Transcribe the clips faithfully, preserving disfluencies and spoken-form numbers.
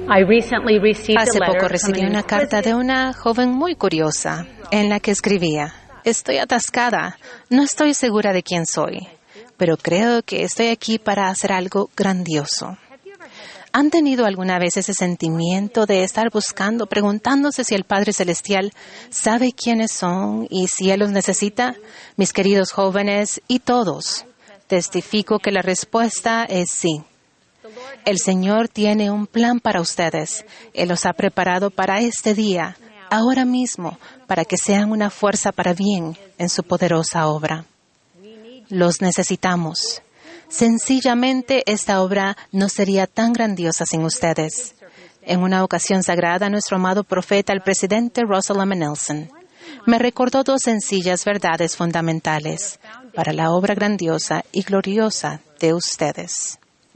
Hace poco recibí una carta de una joven muy curiosa en la que escribía: estoy atascada, no estoy segura de quién soy, pero creo que estoy aquí para hacer algo grandioso. ¿Han tenido alguna vez ese sentimiento de estar buscando, preguntándose si el Padre Celestial sabe quiénes son y si Él los necesita? Mis queridos jóvenes y todos, testifico que la respuesta es sí. El Señor tiene un plan para ustedes. Él los ha preparado para este día, ahora mismo, para que sean una fuerza para bien en su poderosa obra. Los necesitamos. Sencillamente, esta obra no sería tan grandiosa sin ustedes. En una ocasión sagrada, nuestro amado profeta, el presidente Russell M. Nelson, me recordó dos sencillas verdades fundamentales para la obra grandiosa y gloriosa de ustedes.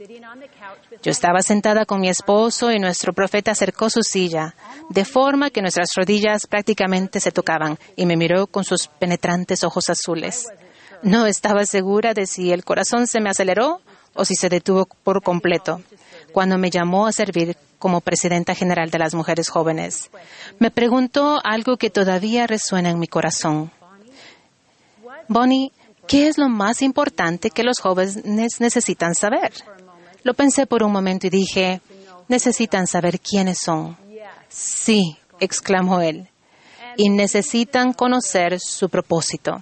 Yo estaba sentada con mi esposo y nuestro profeta acercó su silla, de forma que nuestras rodillas prácticamente se tocaban, y me miró con sus penetrantes ojos azules. No estaba segura de si el corazón se me aceleró o si se detuvo por completo cuando me llamó a servir como presidenta general de las mujeres jóvenes. Me preguntó algo que todavía resuena en mi corazón. Bonnie, ¿qué es lo más importante que los jóvenes necesitan saber? Lo pensé por un momento y dije, necesitan saber quiénes son. Sí, exclamó él, y necesitan conocer su propósito.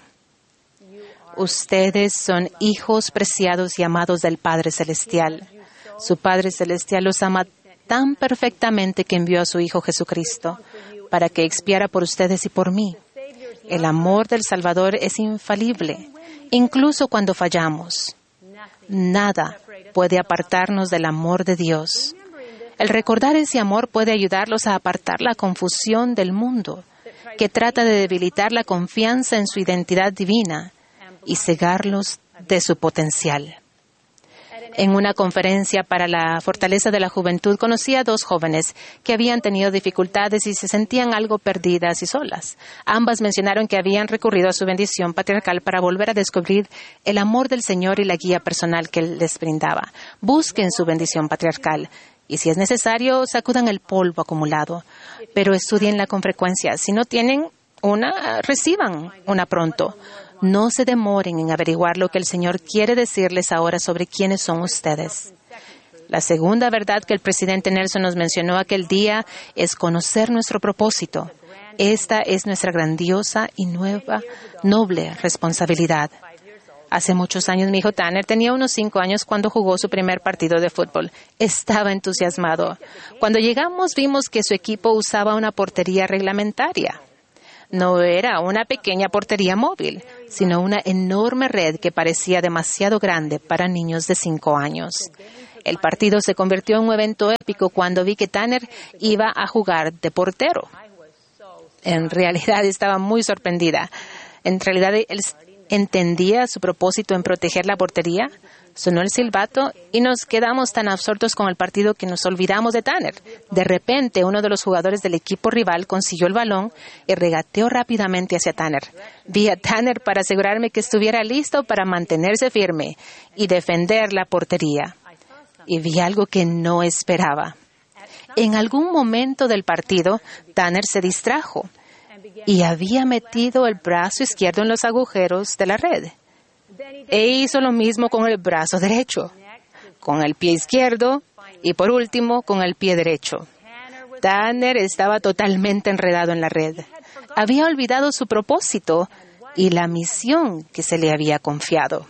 Ustedes son hijos preciados y amados del Padre Celestial. Su Padre Celestial los ama tan perfectamente que envió a su Hijo Jesucristo para que expiara por ustedes y por mí. El amor del Salvador es infalible, incluso cuando fallamos. Nada puede apartarnos del amor de Dios. El recordar ese amor puede ayudarlos a apartar la confusión del mundo, que trata de debilitar la confianza en su identidad divina y cegarlos de su potencial. En una conferencia para la fortaleza de la juventud, conocí a dos jóvenes que habían tenido dificultades y se sentían algo perdidas y solas. Ambas mencionaron que habían recurrido a su bendición patriarcal para volver a descubrir el amor del Señor y la guía personal que Él les brindaba. Busquen su bendición patriarcal y, si es necesario, sacudan el polvo acumulado, pero estudienla con frecuencia. Si no tienen una, reciban una pronto. No se demoren en averiguar lo que el Señor quiere decirles ahora sobre quiénes son ustedes. La segunda verdad que el presidente Nelson nos mencionó aquel día es conocer nuestro propósito. Esta es nuestra grandiosa y nueva, noble responsabilidad. Hace muchos años mi hijo Tanner tenía unos cinco años cuando jugó su primer partido de fútbol. Estaba entusiasmado. Cuando llegamos vimos que su equipo usaba una portería reglamentaria. No era una pequeña portería móvil, sino una enorme red que parecía demasiado grande para niños de cinco años. El partido se convirtió en un evento épico cuando vi que Tanner iba a jugar de portero. En realidad estaba muy sorprendida. En realidad él entendía su propósito en proteger la portería. Sonó el silbato y nos quedamos tan absortos con el partido que nos olvidamos de Tanner. De repente, uno de los jugadores del equipo rival consiguió el balón y regateó rápidamente hacia Tanner. Vi a Tanner para asegurarme que estuviera listo para mantenerse firme y defender la portería. Y vi algo que no esperaba. En algún momento del partido, Tanner se distrajo y había metido el brazo izquierdo en los agujeros de la red. E hizo lo mismo con el brazo derecho, con el pie izquierdo y, por último, con el pie derecho. Tanner estaba totalmente enredado en la red. Había olvidado su propósito y la misión que se le había confiado.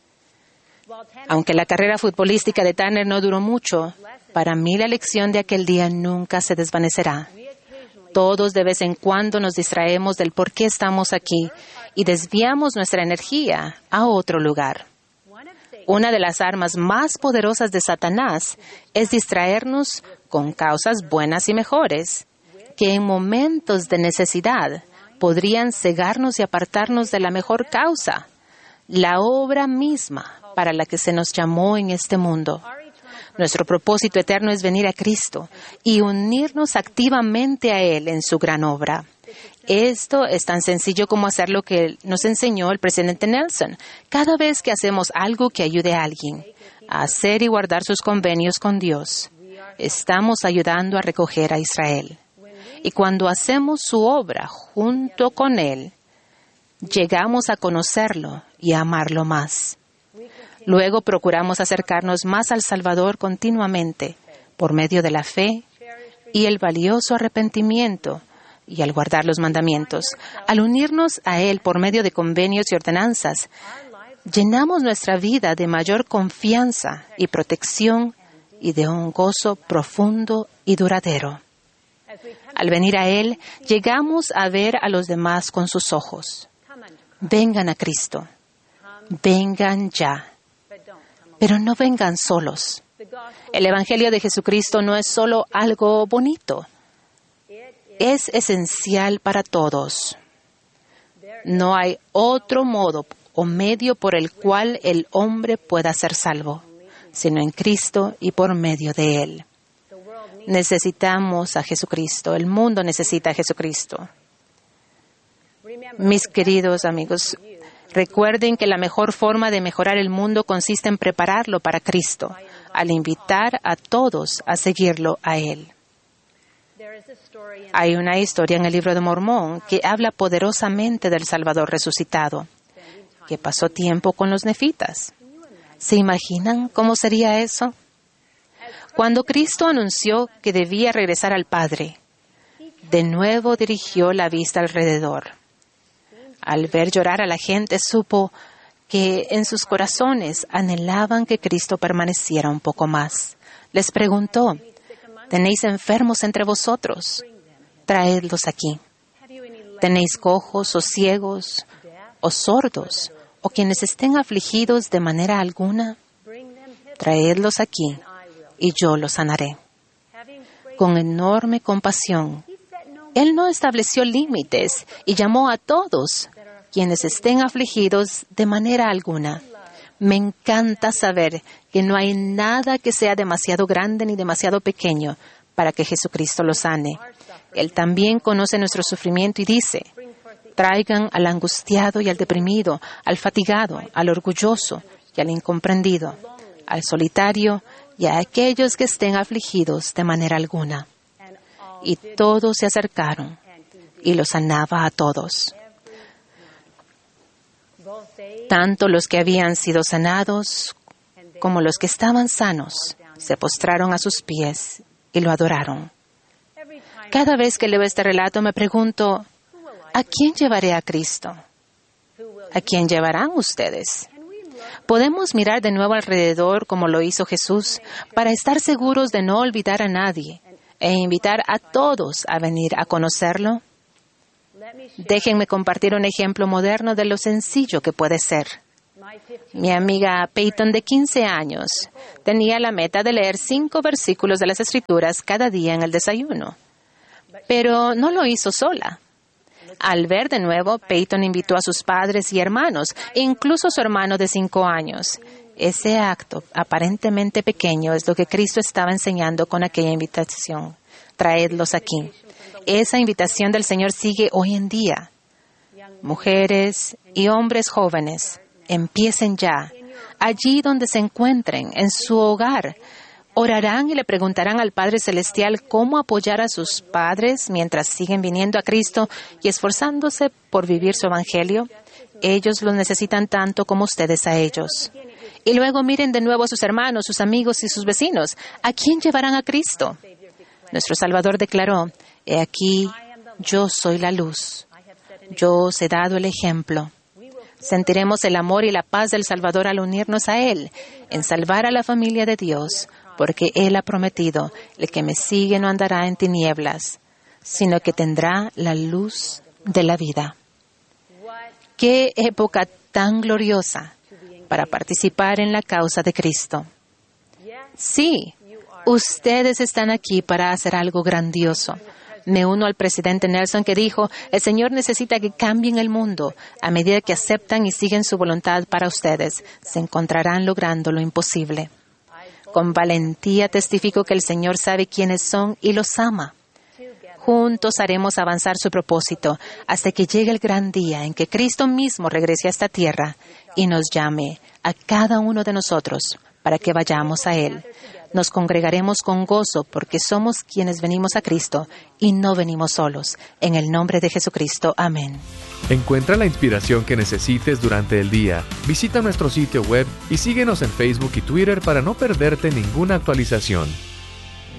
Aunque la carrera futbolística de Tanner no duró mucho, para mí la lección de aquel día nunca se desvanecerá. Todos de vez en cuando nos distraemos del por qué estamos aquí y desviamos nuestra energía a otro lugar. Una de las armas más poderosas de Satanás es distraernos con causas buenas y mejores, que en momentos de necesidad podrían cegarnos y apartarnos de la mejor causa, la obra misma para la que se nos llamó en este mundo. Nuestro propósito eterno es venir a Cristo y unirnos activamente a Él en su gran obra. Esto es tan sencillo como hacer lo que nos enseñó el presidente Nelson. Cada vez que hacemos algo que ayude a alguien a hacer y guardar sus convenios con Dios, estamos ayudando a recoger a Israel. Y cuando hacemos su obra junto con Él, llegamos a conocerlo y a amarlo más. Luego procuramos acercarnos más al Salvador continuamente por medio de la fe y el valioso arrepentimiento y al guardar los mandamientos. Al unirnos a Él por medio de convenios y ordenanzas, llenamos nuestra vida de mayor confianza y protección y de un gozo profundo y duradero. Al venir a Él, llegamos a ver a los demás con sus ojos. Vengan a Cristo. Vengan ya. Pero no vengan solos. El Evangelio de Jesucristo no es solo algo bonito. Es esencial para todos. No hay otro modo o medio por el cual el hombre pueda ser salvo, sino en Cristo y por medio de Él. Necesitamos a Jesucristo. El mundo necesita a Jesucristo. Mis queridos amigos, recuerden que la mejor forma de mejorar el mundo consiste en prepararlo para Cristo, al invitar a todos a seguirlo a Él. Hay una historia en el libro de Mormón que habla poderosamente del Salvador resucitado, que pasó tiempo con los nefitas. ¿Se imaginan cómo sería eso? Cuando Cristo anunció que debía regresar al Padre, de nuevo dirigió la vista alrededor. Al ver llorar a la gente, supo que en sus corazones anhelaban que Cristo permaneciera un poco más. Les preguntó, ¿tenéis enfermos entre vosotros? Traedlos aquí. ¿Tenéis cojos o ciegos o sordos o quienes estén afligidos de manera alguna? Traedlos aquí y yo los sanaré. Con enorme compasión, Él no estableció límites y llamó a todos quienes estén afligidos de manera alguna. Me encanta saber que no hay nada que sea demasiado grande ni demasiado pequeño para que Jesucristo los sane. Él también conoce nuestro sufrimiento y dice, traigan al angustiado y al deprimido, al fatigado, al orgulloso y al incomprendido, al solitario y a aquellos que estén afligidos de manera alguna. Y todos se acercaron y los sanaba a todos. Tanto los que habían sido sanados como los que estaban sanos se postraron a sus pies y lo adoraron. Cada vez que leo este relato me pregunto, ¿a quién llevaré a Cristo? ¿A quién llevarán ustedes? Podemos mirar de nuevo alrededor como lo hizo Jesús para estar seguros de no olvidar a nadie e invitar a todos a venir a conocerlo. Déjenme compartir un ejemplo moderno de lo sencillo que puede ser. Mi amiga Peyton, de quince años, tenía la meta de leer cinco versículos de las Escrituras cada día en el desayuno. Pero no lo hizo sola. Al ver de nuevo, Peyton invitó a sus padres y hermanos, incluso a su hermano de cinco años. Ese acto, aparentemente pequeño, es lo que Cristo estaba enseñando con aquella invitación. Traedlos aquí. Esa invitación del Señor sigue hoy en día. Mujeres y hombres jóvenes, empiecen ya, allí donde se encuentren, en su hogar. Orarán y le preguntarán al Padre Celestial cómo apoyar a sus padres mientras siguen viniendo a Cristo y esforzándose por vivir su Evangelio. Ellos lo necesitan tanto como ustedes a ellos. Y luego miren de nuevo a sus hermanos, sus amigos y sus vecinos. ¿A quién llevarán a Cristo? Nuestro Salvador declaró, he aquí, yo soy la luz. Yo os he dado el ejemplo. Sentiremos el amor y la paz del Salvador al unirnos a Él, en salvar a la familia de Dios, porque Él ha prometido, el que me sigue no andará en tinieblas, sino que tendrá la luz de la vida. ¡Qué época tan gloriosa para participar en la causa de Cristo! Sí, ustedes están aquí para hacer algo grandioso. Me uno al presidente Nelson que dijo, el Señor necesita que cambien el mundo. A medida que aceptan y siguen su voluntad para ustedes, se encontrarán logrando lo imposible. Con valentía testifico que el Señor sabe quiénes son y los ama. Juntos haremos avanzar su propósito hasta que llegue el gran día en que Cristo mismo regrese a esta tierra y nos llame a cada uno de nosotros para que vayamos a Él. Nos congregaremos con gozo porque somos quienes venimos a Cristo y no venimos solos. En el nombre de Jesucristo. Amén. Encuentra la inspiración que necesites durante el día. Visita nuestro sitio web y síguenos en Facebook y Twitter para no perderte ninguna actualización.